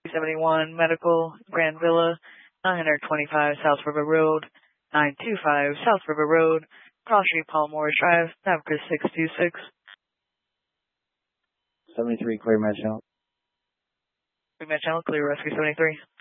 71 Medical, Grand Villa, 925 South River Road, 925 South River Road, Cross Street, Paul Morris Drive, Navigate 626. 73, clear med channel. Med channel, clear rescue 73.